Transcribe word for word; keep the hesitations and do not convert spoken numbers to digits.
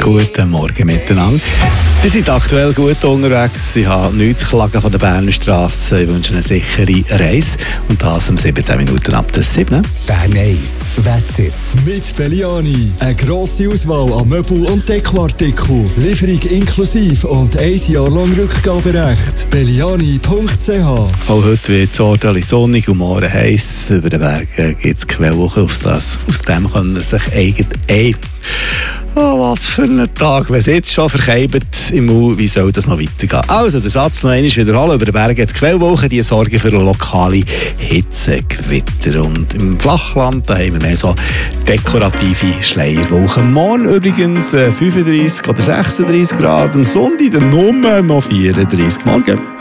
Guten Morgen miteinander. Ihr seid aktuell gut unterwegs. Ich habe nichts zu klagen von der Berner Straße. Ich wünsche eine sichere Reise. Und das um siebzehn Minuten ab der sieben. Bern eins Wetter. Mit Belliani. Eine grosse Auswahl an Möbel- und Dekoartikeln. Lieferung inklusive und ein Jahr lang Rückgaberecht. Belliani punkt c h. Auch heute wird es ordentlich sonnig und morgen heiß. Über den Bergen gibt es Quellwochen. Aus, das, aus dem können sich eigentlich... Oh, was für ein Tag. Wenn es jetzt schon verkeibt im Mund, wie soll das noch weitergehen? Also, der Satz noch einmal wiederholen. Über den Bergen gibt es Quellwolken, die sorgen für lokale Hitzegewitter. Und im Flachland da haben wir mehr so dekorative Schleierwolken. Morgen übrigens äh, fünfunddreissig oder sechsunddreissig Grad. Am Sonntag dann nur noch vierunddreissig. Morgen.